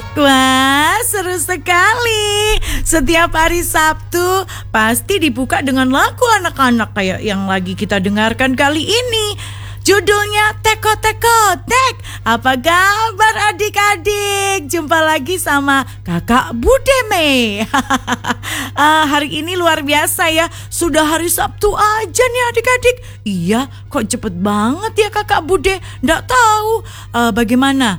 Wah, seru sekali. Setiap hari Sabtu pasti dibuka dengan lagu anak-anak kayak yang lagi kita dengarkan kali ini. Judulnya Teko Teko Tek. Apa kabar adik-adik? Jumpa lagi sama Kakak Budeme. Hari ini luar biasa ya. Sudah hari Sabtu aja nih adik-adik. Iya, kok cepet banget ya Kakak Bude. Nggak tahu bagaimana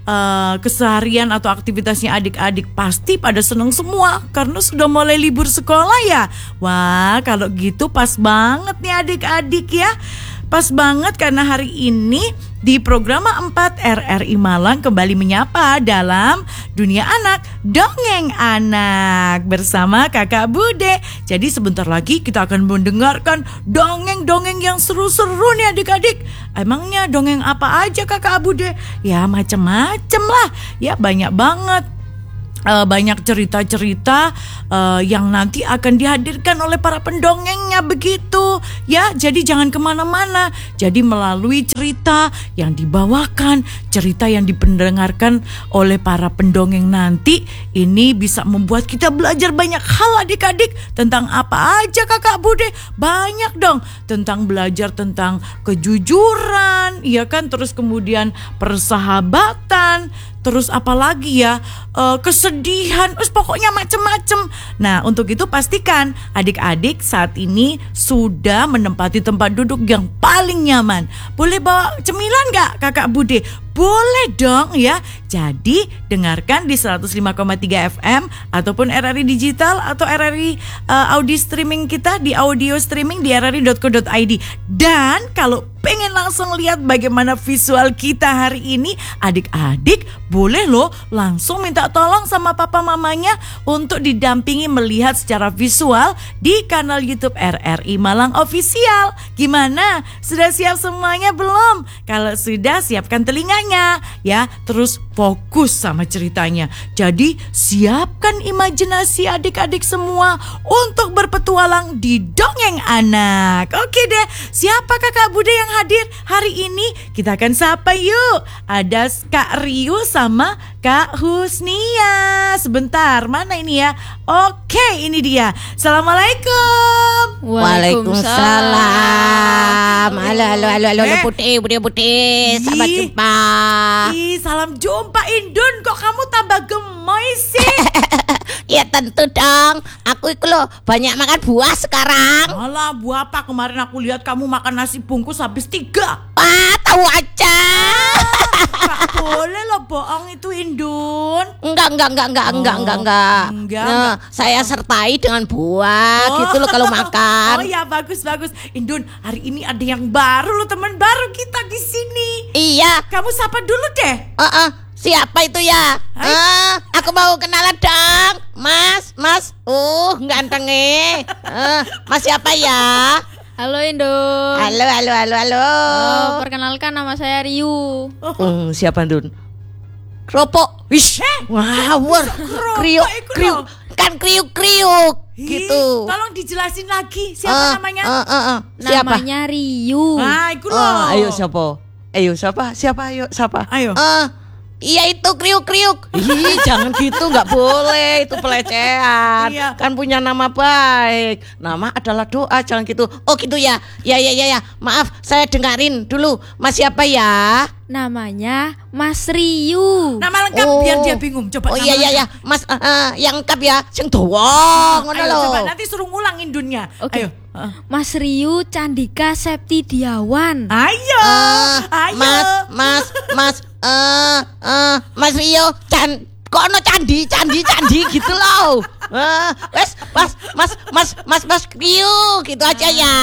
keseharian atau aktivitasnya adik-adik. Pasti pada seneng semua karena sudah mulai libur sekolah ya. Wah, kalau gitu pas banget nih adik-adik ya. Pas banget karena hari ini di Programa 4 RRI Malang kembali menyapa dalam Dunia Anak, Dongeng Anak bersama Kakak Bude. Jadi sebentar lagi kita akan mendengarkan dongeng-dongeng yang seru-seru nih adik-adik. Emangnya dongeng apa aja Kakak Bude? Ya macem-macem lah, ya banyak banget. Banyak cerita-cerita yang nanti akan dihadirkan oleh para pendongengnya begitu ya. Jadi jangan kemana-mana. Jadi melalui cerita yang dibawakan, cerita yang dipendengarkan oleh para pendongeng nanti, ini bisa membuat kita belajar banyak hal adik-adik. Tentang apa aja Kakak Bude? Banyak dong. Tentang belajar tentang kejujuran, ya kan. Terus kemudian persahabatan. Terus apalagi ya, kesedihan, pokoknya macem-macem. Nah untuk itu pastikan adik-adik saat ini sudah menempati tempat duduk yang paling nyaman. Boleh bawa cemilan gak Kakak Bude? Boleh dong ya. Jadi dengarkan di 105,3 FM ataupun RRI Digital atau RRI audio streaming kita di audio streaming di rri.co.id. Dan kalau pengen langsung lihat bagaimana visual kita hari ini, adik-adik boleh loh langsung minta tolong sama papa mamanya untuk didampingi melihat secara visual di kanal YouTube RRI Malang Official. Gimana? Sudah siap semuanya belum? Kalau sudah, siapkan telinganya ya, terus fokus sama ceritanya. Jadi siapkan imajinasi adik-adik semua untuk berpetualang di Dongeng Anak. Oke deh, siapa Kakak Bude yang hadir hari ini? Kita akan sapa yuk. Ada Kak Riu sama Kak Husnia. Sebentar, mana ini ya? Oke, ini dia. Assalamualaikum. Waalaikumsalam. Halo putih. Selamat jumpa. Salam jumpa Indun. Kok kamu tambah gemoy sih? Ya tentu dong. Aku itu loh banyak makan buah sekarang. Alah, buah apa? Kemarin aku lihat kamu makan nasi bungkus habis 3. Tahu aja. Gak boleh loh bohong itu Indun. Enggak. Nah, saya sertai dengan buah gitu loh kalau makan. Oh ya, bagus. Indun, hari ini ada yang baru loh, teman baru kita di sini. Iya. Kamu sapa dulu deh. Siapa itu ya? Aku mau kenalan dong. Mas. Ganteng Mas siapa ya? Halo Indun. Halo. Perkenalkan nama saya Riu. Siapa Indun? Keropok. Wish. Ngawur. Kriuk. Kan kriuk gitu. Tolong dijelasin lagi siapa namanya? Siapa? Namanya Riu. Iku loh. Ayo siapa? Ayo. Iya itu kriuk. Ih, jangan gitu, nggak boleh, itu pelecehan. Iya. Kan punya nama baik. Nama adalah doa, jangan gitu. Oh gitu ya. Ya. Maaf, saya dengerin dulu. Mas siapa ya? Namanya Mas Riu. Nama lengkap biar dia bingung. Coba nama iya. lengkap. Mas yang lengkap ya, sing dawa ngono Ayo lho. coba nanti suruh ngulang Indunnya. Oke. Ayo. Mas Riu Candika Septidiawan. Ayo. Mas Rio kono candi gitu loh. Mas Rio gitu aja ya.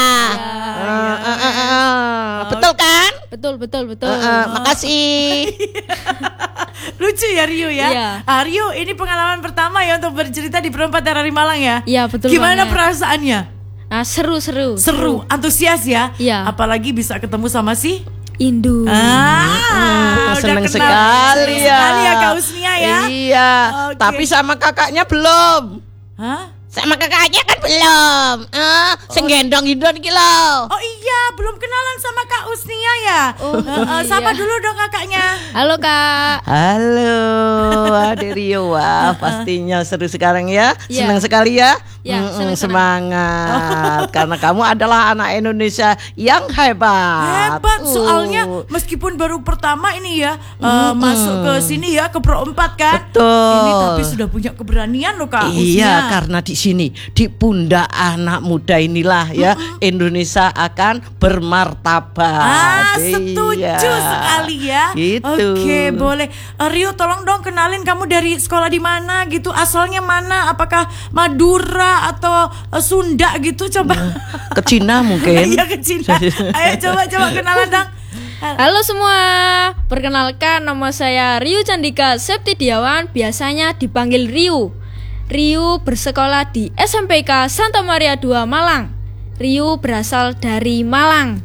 Betul kan? Betul. Makasih. Lucu ya Rio ya. Iya. Rio, ini pengalaman pertama ya untuk bercerita di Perempat RRI Malang ya. Iya, betul. Gimana banget. perasaannya? Nah, seru. Antusias ya. Iya. Apalagi bisa ketemu sama si Indun. udah Seneng kenal. sekali Seneng sekali ya Kak Husnia ya. Iya. Oke. Tapi sama kakaknya belum. Hah? Sama kakaknya kan belum. Senggendong hidon iki lho. Oh iya, belum kenalan sama Kak Usnia ya. Sapa dulu dong kakaknya. Halo Kak. Halo Adik Rio. Wah, pastinya seru sekarang ya. Iya. Senang sekali ya. Ya, senang. Semangat. Karena kamu adalah anak Indonesia yang hebat. Soalnya meskipun baru pertama ini ya masuk ke sini ya ke Pro 4 kan. Betul. Ini tapi sudah punya keberanian loh Kak Iya, Usnia. karena di sini di pundak anak muda inilah ya Indonesia akan bermartabat. Setuju sekali ya. Gitu. Oke, boleh. Rio, tolong dong kenalin kamu dari sekolah di mana gitu, asalnya mana? Apakah Madura atau Sunda gitu? Coba. Ke Cina mungkin. Iya, ke Cina. Ayo coba kenalan dong. Halo semua. Perkenalkan, nama saya Rio Candika Septidiawan, biasanya dipanggil Rio. Rio bersekolah di SMPK Santa Maria II Malang. Rio berasal dari Malang.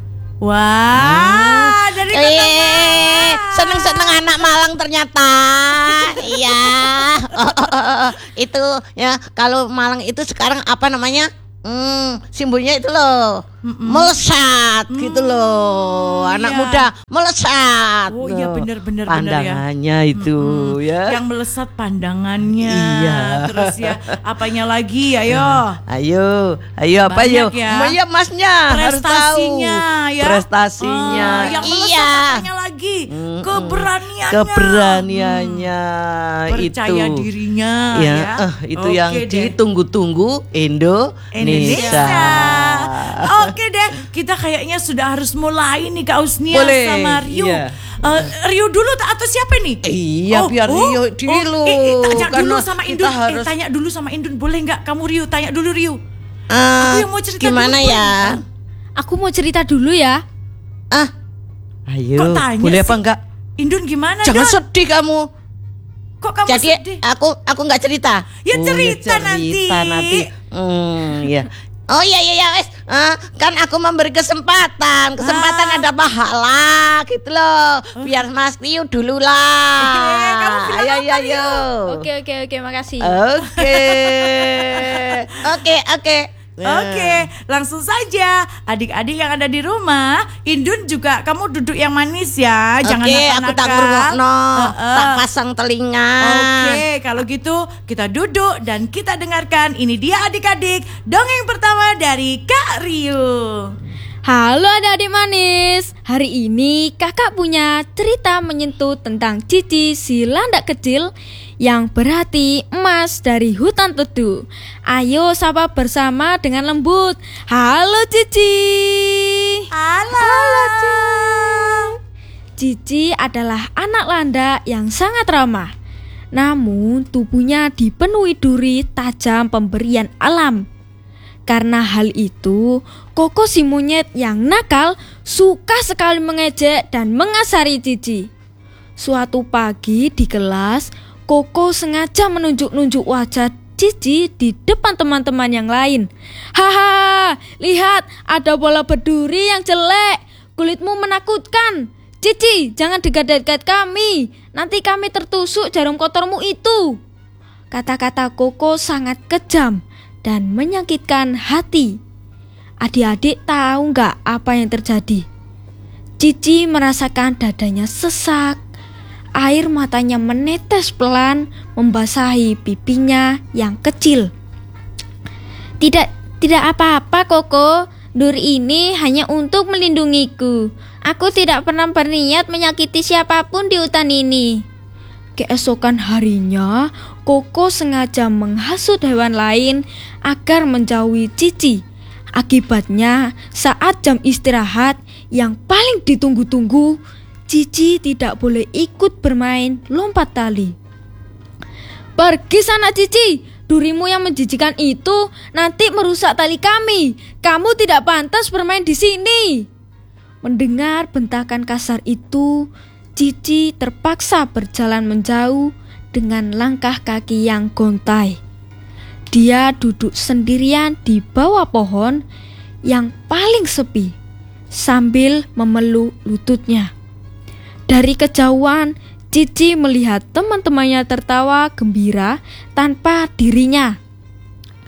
Wah, dari kota Malang. Seneng-seneng anak Malang ternyata. Iya. Itu ya, kalau Malang itu sekarang apa namanya? Simbolnya itu loh, melesat gitu loh, anak iya. muda melesat. Oh iya, benar pandangannya ya. itu ya. Yang melesat pandangannya. Iya. Terus ya, apanya lagi? Ayo. Ayo apa Banyak yuk? ya. Iya masnya harus tahu. Prestasinya ya. Prestasinya. Yang melesat Iya. apanya lagi? Keberaniannya. Keberaniannya Percaya itu. dirinya Ya, ya. itu Oke yang deh. ditunggu-tunggu Indonesia. Oke deh, kita kayaknya sudah harus mulai nih Kak Usnia Boleh, sama Rio. iya. Rio dulu atau siapa nih? Iya, biar Rio dulu. Tanya dulu Karena sama kita Indun. harus- Tanya dulu sama Indun, boleh nggak? Kamu Rio, tanya dulu Rio. Aku yang mau cerita gimana dulu, ya? Aku mau cerita dulu ya. Ayo, Kok tanya boleh sih? apa enggak? Indun gimana? Jangan Dun? sedih kamu. Kok kamu Jadi sedih? aku nggak cerita. Ya, Oh, cerita nanti. Ya. Oh iya wes. Kan aku memberi kesempatan. Kesempatan ada pahala gitu loh. Biar Mas Rio dulu lah. Kamu bilang apa, Ayo. Oke, makasih. Oke. Oke, langsung saja. Adik-adik yang ada di rumah, Indun juga kamu duduk yang manis ya. Jangan Oke, nakal-nakal. aku tak ngrungokno, tak pasang telinga. Oke, kalau gitu kita duduk dan kita dengarkan. Ini dia adik-adik, dongeng pertama dari Kak Rio. Halo adik-adik manis. Hari ini kakak punya cerita menyentuh tentang Cici si landak kecil yang berhati emas dari hutan teduh. Ayo sapa bersama dengan lembut. Halo Cici. Halo. Cici adalah anak landak yang sangat ramah. Namun tubuhnya dipenuhi duri tajam pemberian alam. Karena hal itu, Koko si monyet yang nakal suka sekali mengejek dan mengasari Cici. Suatu pagi di kelas, Koko sengaja menunjuk-nunjuk wajah Cici di depan teman-teman yang lain. Haha, lihat ada bola berduri yang jelek. Kulitmu menakutkan. Cici, jangan dekat-dekat kami. Nanti kami tertusuk jarum kotormu itu. Kata-kata Koko sangat kejam dan menyakitkan hati. Adik-adik tahu nggak apa yang terjadi? Cici merasakan dadanya sesak. Air matanya menetes pelan membasahi pipinya yang kecil. Tidak apa-apa Koko. Duri ini hanya untuk melindungiku. Aku tidak pernah berniat menyakiti siapapun di hutan ini. Keesokan harinya, Koko sengaja menghasut hewan lain agar menjauhi Cici. Akibatnya, saat jam istirahat yang paling ditunggu-tunggu, Cici tidak boleh ikut bermain lompat tali. Pergi sana Cici, durimu yang menjijikan itu nanti merusak tali kami. Kamu tidak pantas bermain di sini. Mendengar bentakan kasar itu, Cici terpaksa berjalan menjauh dengan langkah kaki yang gontai. Dia duduk sendirian di bawah pohon yang paling sepi sambil memeluk lututnya. Dari kejauhan, Cici melihat teman-temannya tertawa gembira tanpa dirinya.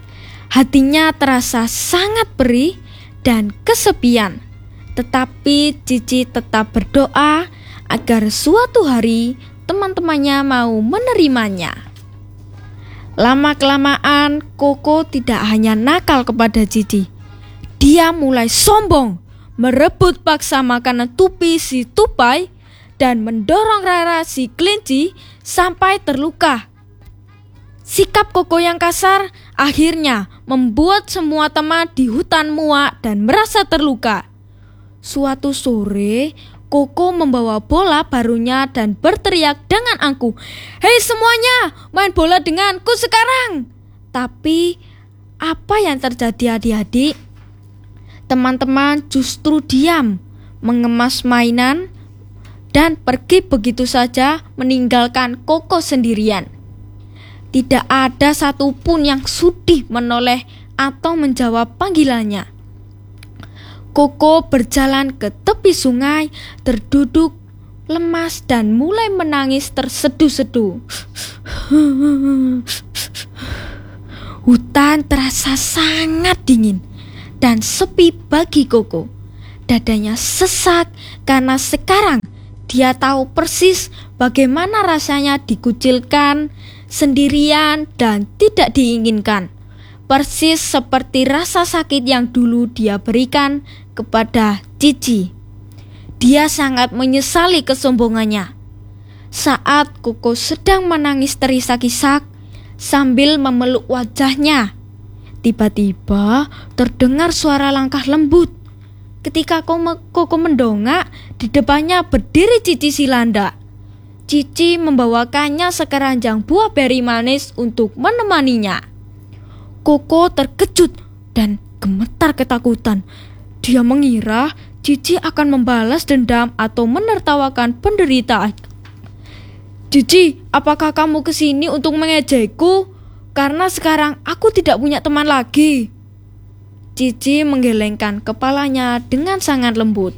Hatinya terasa sangat perih dan kesepian. Tetapi Cici tetap berdoa agar suatu hari teman-temannya mau menerimanya. Lama-kelamaan Koko tidak hanya nakal kepada Cici. Dia mulai sombong, merebut paksa makanan Tupi si Tupai, dan mendorong Rara si Kelinci sampai terluka. Sikap Koko yang kasar akhirnya membuat semua teman di hutan muak dan merasa terluka. Suatu sore, Koko membawa bola barunya dan berteriak dengan angkuh, "Hei semuanya, main bola denganku sekarang!" Tapi, apa yang terjadi adik-adik? Teman-teman justru diam, mengemas mainan, dan pergi begitu saja meninggalkan Koko sendirian. Tidak ada satupun yang sudi menoleh atau menjawab panggilannya. Koko berjalan ke tepi sungai, terduduk lemas dan mulai menangis terseduh-seduh. Hutan terasa sangat dingin dan sepi bagi Koko. Dadanya sesak karena sekarang dia tahu persis bagaimana rasanya dikucilkan, sendirian dan tidak diinginkan. Persis seperti rasa sakit yang dulu dia berikan kepada Cici. Dia sangat menyesali kesombongannya. Saat Koko sedang menangis terisak-isak sambil memeluk wajahnya, tiba-tiba terdengar suara langkah lembut. Ketika Koko mendongak, di depannya berdiri Cici si Landak. Cici membawakannya sekeranjang buah beri manis untuk menemaninya. Koko terkejut dan gemetar ketakutan. Dia mengira Cici akan membalas dendam atau menertawakan penderitaan. "Cici, apakah kamu kesini untuk mengejekku? Karena sekarang aku tidak punya teman lagi." Cici menggelengkan kepalanya dengan sangat lembut.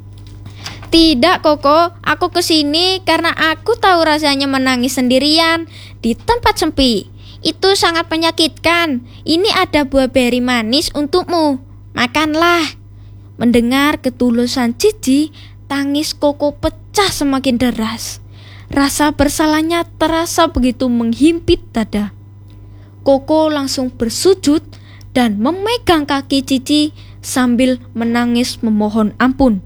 "Tidak, Koko, aku kesini karena aku tahu rasanya menangis sendirian di tempat sepi. Itu sangat menyakitkan. Ini ada buah beri manis untukmu. Makanlah." Mendengar ketulusan Cici, tangis Koko pecah semakin deras. Rasa bersalahnya terasa begitu menghimpit dada. Koko langsung bersujud dan memegang kaki Cici sambil menangis memohon ampun.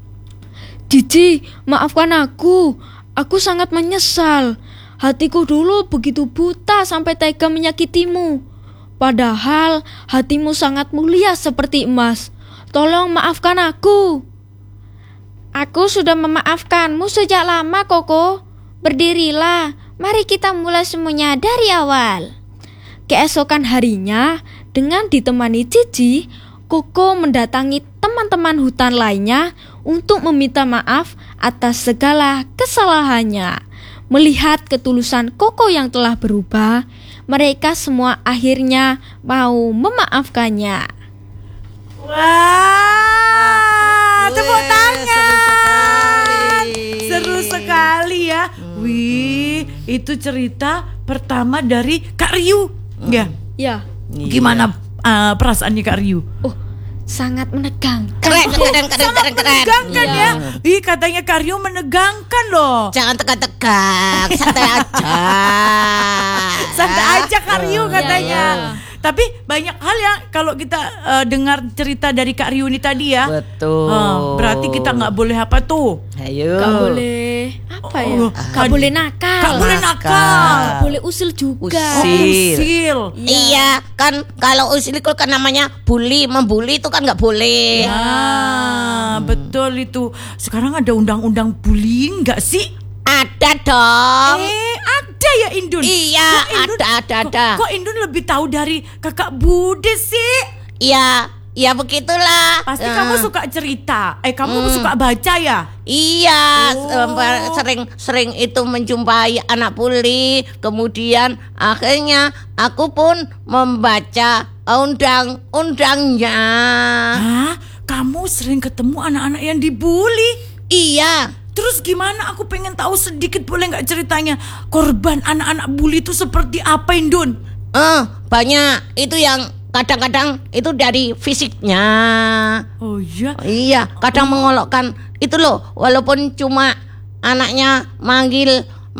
"Cici, maafkan aku. Aku sangat menyesal. Hatiku dulu begitu buta sampai tega menyakitimu. Padahal hatimu sangat mulia seperti emas. Tolong maafkan aku." "Aku sudah memaafkanmu sejak lama, Koko. Berdirilah, mari kita mulai semuanya dari awal." Keesokan harinya, dengan ditemani Cici, Koko mendatangi teman-teman hutan lainnya untuk meminta maaf atas segala kesalahannya. Melihat ketulusan Koko yang telah berubah, mereka semua akhirnya mau memaafkannya. Wah, tepuk tangan. Seru sekali ya. Wih, itu cerita pertama dari Kak Ryu. Ya. Ya, Gimana perasaannya Kak Ryu? sangat menegangkan. Keren. Menegangkan ya. Ih, katanya Kak Ryu menegangkan loh. Jangan tegang-tegang, santai aja. Santai aja Kak Ryu katanya. Iya. Tapi banyak hal ya kalau kita dengar cerita dari Kak Ryu ini tadi ya. Betul. Berarti kita nggak boleh apa tuh? Ayo. Gak boleh apa ya? Oh, Gak boleh nakal. Gak boleh nakal. Gak boleh usil juga. Usil. Iya, kan kalau usil itu kan namanya membuli itu kan nggak boleh. Ah, betul itu. Sekarang ada undang-undang bullying nggak sih? Ada dong. Ada ya Indun? Iya, Kok Indun- ada. Kok Indun lebih tahu dari kakak Bude sih? Iya, ya begitulah. Pasti kamu suka cerita. Kamu suka baca ya? Iya, Oh. sering itu menjumpai anak bully. Kemudian akhirnya aku pun membaca undang-undangnya. Hah? Kamu sering ketemu anak-anak yang dibully? Iya. Terus gimana? Aku pengen tahu sedikit, boleh nggak ceritanya? Korban anak-anak bully itu seperti apa, Indun? Banyak itu yang kadang-kadang itu dari fisiknya. Oh iya. Iya, kadang mengolokkan itu loh, walaupun cuma anaknya manggil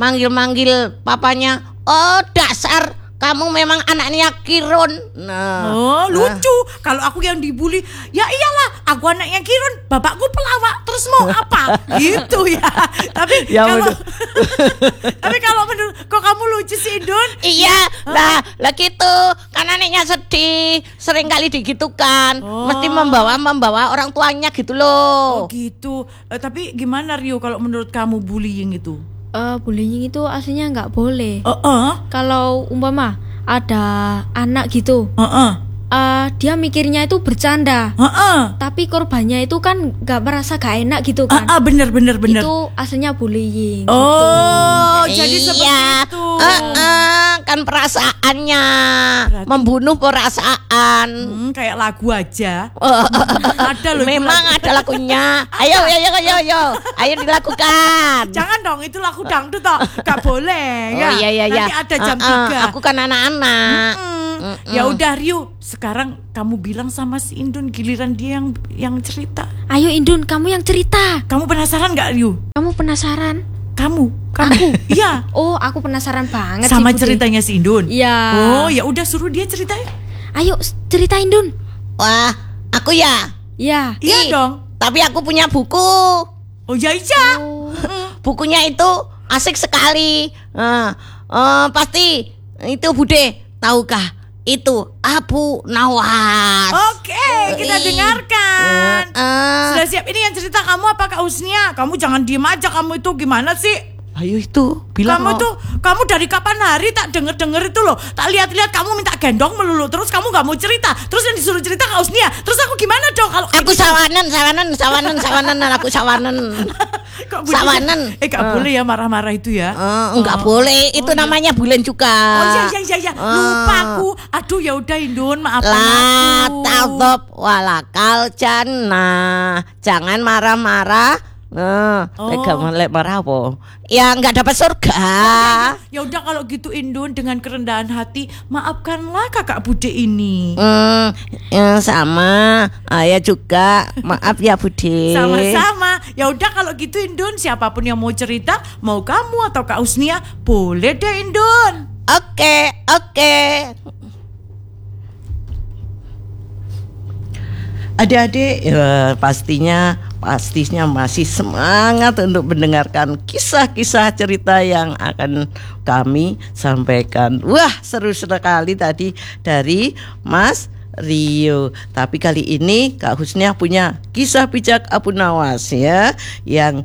papanya, "Oh, dasar kamu memang anaknya Kirun." Oh, lucu. Kalau aku yang dibully, ya iyalah, aku anaknya Kirun, bapakku pelawak, terus mau apa? Gitu ya. Tapi Ya, kalau bener. tapi kalau menurut kok kamu lucu sih, Indun? Iya, lah gitu. Kan anaknya sedih, sering kali digitukan. Oh. Mesti membawa orang tuanya gitu loh. Oh gitu. Tapi gimana Rio kalau menurut kamu bullying itu? Bullying itu aslinya nggak boleh. Heeh. Kalau umpama ada anak gitu, dia mikirnya itu bercanda, tapi korbannya itu kan nggak merasa gak enak gitu kan. Bener. Itu aslinya bullying. Oh, jadi seperti Iya. itu. Kan perasaannya Berarti- membunuh perasaan. Kayak lagu aja. Ada loh. itu Memang lagu. ada lagunya. Ayo, ayo dilakukan. Jangan dong, itu lagu dangdut toh. Gak boleh ya. Oh iya. Nanti ada jam 3. Aku kan anak-anak. Ya udah Rio, sekarang kamu bilang sama si Indun, giliran dia yang cerita. Ayo Indun, kamu yang cerita. Kamu penasaran gak Rio? Kamu penasaran? Kamu. Iya. Oh, aku penasaran banget Sama sih, Budi. ceritanya si Indun. Iya. Oh, ya udah suruh dia ceritain. Ayo cerita Indun. Wah, aku ya. Ya. Iya Ih, dong. Tapi aku punya buku. Oh iya. Bukunya itu asik sekali. Pasti itu Bude, tahukah? Itu Abu Nawas. Oke, kita dengarkan. Sudah siap? Ini yang cerita kamu apa Kak Husnia? Kamu jangan diem aja, kamu itu gimana sih? Ayo itu bilang. Kamu dari kapan hari tak denger itu loh. Tak lihat-lihat kamu minta gendong melulu. Terus kamu gak mau cerita. Terus yang disuruh cerita Kak Husnia. Terus aku gimana dong kalau Aku sawanan, aku sawanan. Kok bunyinya- sawanan. Gak boleh ya marah-marah itu ya. Enggak boleh, itu namanya bulan juga. Oh iya. Lupa aku. Aduh ya udah Indun, maafkan La aku. tadhab walakal jannah. Jangan marah-marah. Lek marah apa? Ya enggak dapat surga. Ya udah kalau gitu Indun, dengan kerendahan hati maafkanlah kakak Bude ini. Sama. Ayah juga. Maaf ya Budi. Sama-sama. Ya udah kalau gitu Indun, siapapun yang mau cerita, mau kamu atau Kak Husnia, boleh deh Indun. Oke. Adik-adik pastinya masih semangat untuk mendengarkan kisah-kisah cerita yang akan kami sampaikan. Wah, seru sekali tadi dari Mas Rio. Tapi kali ini Kak Husnia punya kisah bijak Abu Nawas ya, yang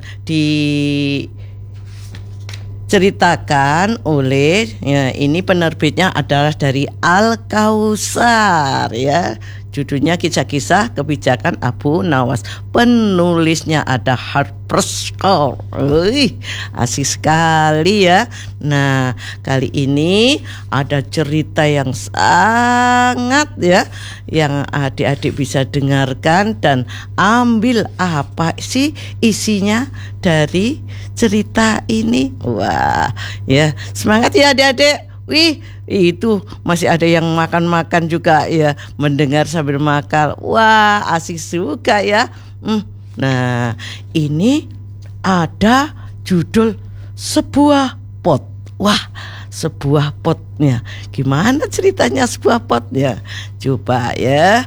diceritakan oleh ini penerbitnya adalah dari Al Kausar ya. Judulnya Kisah-kisah Kebijakan Abu Nawas. Penulisnya ada Harper's School. Asik sekali ya. Nah, kali ini ada cerita yang sangat ya, yang adik-adik bisa dengarkan dan ambil apa sih isinya dari cerita ini. Wah, ya, semangat ya adik-adik. Wih, itu masih ada yang makan-makan juga ya, mendengar sambil makan. Wah, asik juga ya. Nah, ini ada judul sebuah pot. Wah, sebuah potnya. Gimana ceritanya sebuah potnya? Coba ya.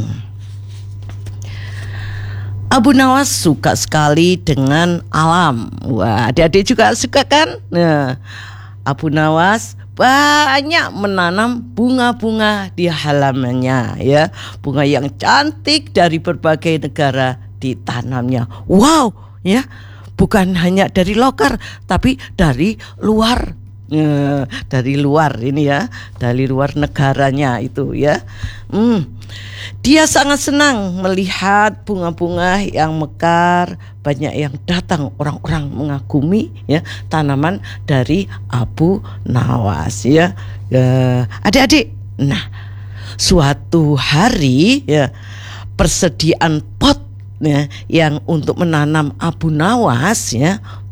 Abu Nawas suka sekali dengan alam. Wah, adik-adik juga suka kan? Nah, Abu Nawas banyak menanam bunga-bunga di halamannya ya. Bunga yang cantik dari berbagai negara ditanamnya. Wow, ya. Bukan hanya dari lokal tapi dari luar. Dari luar ini ya, dari luar negaranya itu ya. Dia sangat senang melihat bunga-bunga yang mekar, banyak yang datang, orang-orang mengagumi ya tanaman dari Abu Nawas ya. Adik-adik, nah suatu hari ya persediaan pot ya, yang untuk menanam Abu Nawas ya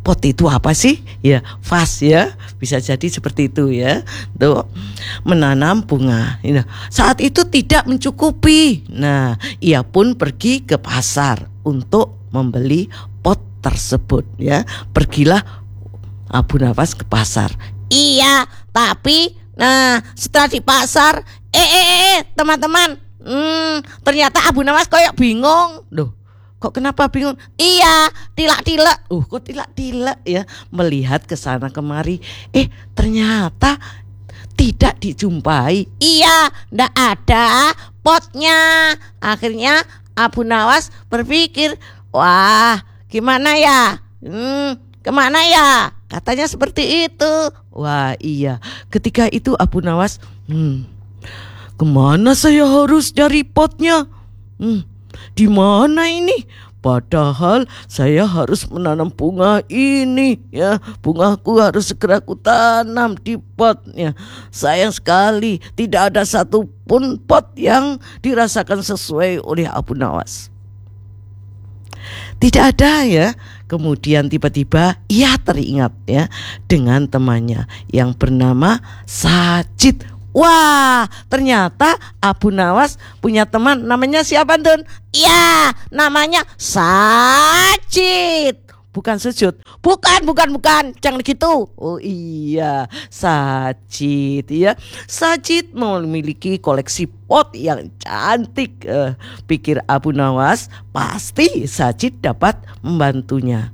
pot itu apa sih? Ya, vas ya, bisa jadi seperti itu ya. Tuh, menanam bunga. Nah, saat itu tidak mencukupi. Nah, ia pun pergi ke pasar untuk membeli pot tersebut ya. Pergilah Abu Nawas ke pasar. Iya, tapi setelah di pasar, teman-teman, ternyata Abu Nawas kayak bingung. Loh, kok kenapa bingung? Iya, tilak-tilak. Kok tilak-tilak ya, melihat ke sana kemari. Ternyata tidak dijumpai. Iya, ndak ada potnya. Akhirnya Abu Nawas berpikir, wah, gimana ya? Kemana ya? Katanya seperti itu. Wah iya, ketika itu Abu Nawas, kemana saya harus cari potnya? Di mana ini? Padahal saya harus menanam bunga ini ya. Bungaku harus segera kutanam di potnya. Sayang sekali tidak ada satupun pot yang dirasakan sesuai oleh Abu Nawas. Tidak ada ya. Kemudian tiba-tiba ia teringat ya dengan temannya yang bernama Sajid. Wah, ternyata Abu Nawas punya teman namanya siapa, Dun? Ya, namanya Sajid. Bukan Sujud. Bukan. Jangan gitu. Oh iya, Sajid ya. Sajid memiliki koleksi pot yang cantik. Pikir Abu Nawas, pasti Sajid dapat membantunya.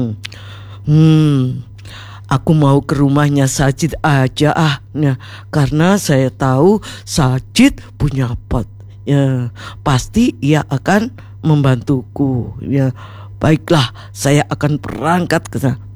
Aku mau ke rumahnya Sajid aja karena saya tahu Sajid punya pot. Ya, pasti ia akan membantuku. Ya, baiklah, saya akan berangkat ke sana.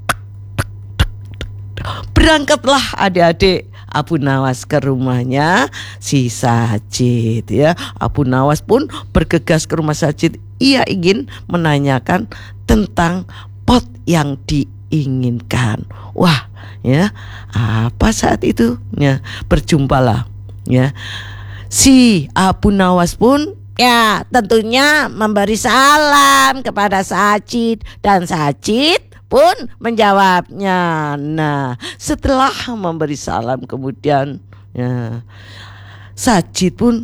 Berangkatlah adik-adik Abu Nawas ke rumahnya si Sajid ya. Abu Nawas pun bergegas ke rumah Sajid. Ia ingin menanyakan tentang pot yang diinginkan. Wah, ya, apa saat itu? Ya, berjumpalah ya. Si Abu Nawas pun ya tentunya memberi salam kepada Sajid dan Sajid pun menjawabnya. Nah, setelah memberi salam kemudian ya, Sajid pun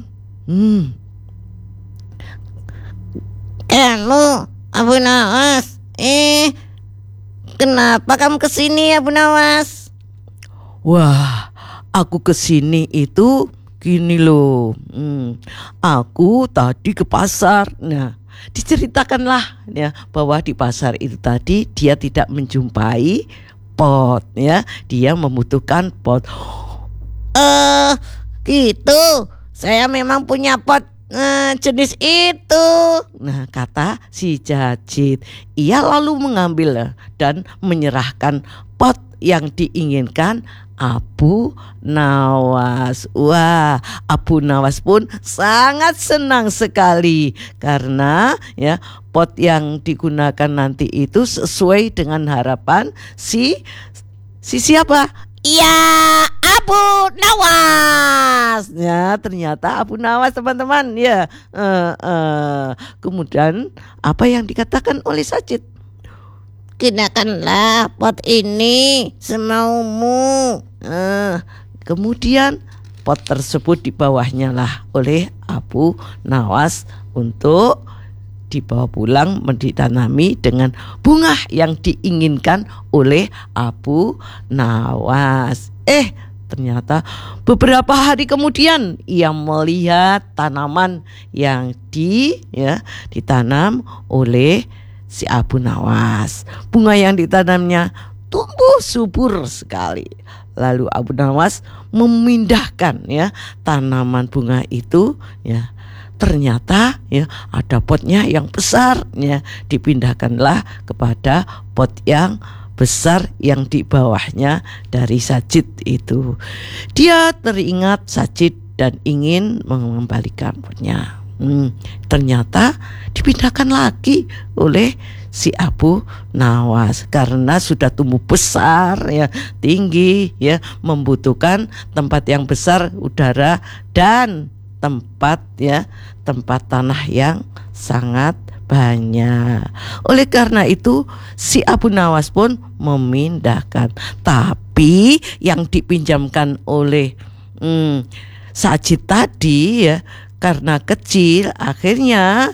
Kamu Abu Nawas, kenapa kamu kesini Abu Nawas? Wah, aku kesini itu gini loh. Aku tadi ke pasar. Nah, diceritakanlah ya bahwa di pasar itu tadi dia tidak menjumpai pot ya. Dia membutuhkan pot. Gitu. Saya memang punya pot jenis itu. Nah, kata si Sajid. Ia lalu mengambil dan menyerahkan pot yang diinginkan Abu Nawas. Wah, Abu Nawas pun sangat senang sekali karena ya pot yang digunakan nanti itu sesuai dengan harapan si siapa? Ya, Abu Nawas. Ya, ternyata Abu Nawas teman-teman ya. Kemudian apa yang dikatakan oleh Sajid? Gunakanlah pot ini semaumu. Kemudian pot tersebut di bawahnya lah oleh Abu Nawas untuk dibawa pulang ditanami dengan bunga yang diinginkan oleh Abu Nawas. Ternyata beberapa hari kemudian ia melihat tanaman yang ditanam oleh si Abu Nawas. Bunga yang ditanamnya tumbuh subur sekali. Lalu Abu Nawas memindahkan ya tanaman bunga itu ya. Ternyata ya ada potnya yang besar ya. Dipindahkanlah kepada pot yang besar yang di bawahnya dari Sajid itu. Dia teringat Sajid dan ingin mengembalikan potnya. Ternyata dipindahkan lagi oleh si Abu Nawas karena sudah tumbuh besar ya, tinggi ya, membutuhkan tempat yang besar, udara dan tempat tanah yang sangat banyak. Oleh karena itu si Abu Nawas pun memindahkan. Tapi yang dipinjamkan oleh Sajid tadi ya, karena kecil, akhirnya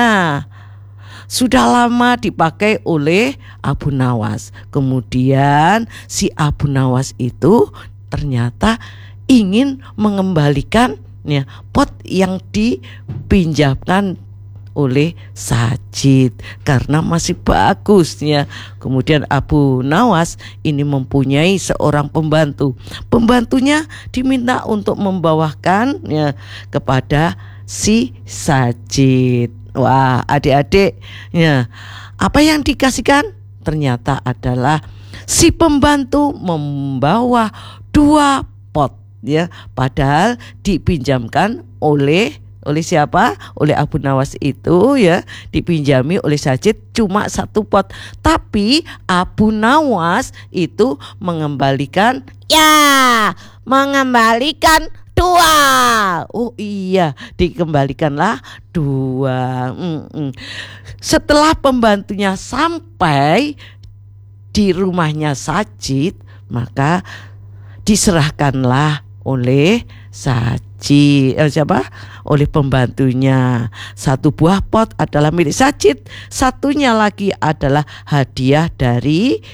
sudah lama dipakai oleh Abu Nawas. Kemudian si Abu Nawas itu ternyata ingin mengembalikan ya pot yang dipinjamkan oleh Sajid karena masih bagus ya. Kemudian Abu Nawas ini mempunyai seorang pembantu. Pembantunya diminta untuk membawakan ya kepada si Sajid. Wah, adik-adik ya, apa yang dikasihkan? Ternyata adalah si pembantu membawa 2 pot ya, padahal dipinjamkan oleh siapa? Oleh Abu Nawas itu ya, dipinjami oleh Sajid cuma 1 pot. Tapi Abu Nawas itu mengembalikan 2. Oh iya, dikembalikanlah 2. Setelah pembantunya sampai di rumahnya Sajid, maka diserahkanlah oleh oleh pembantunya. 1 buah pot adalah milik Sajid, satunya lagi adalah hadiah dari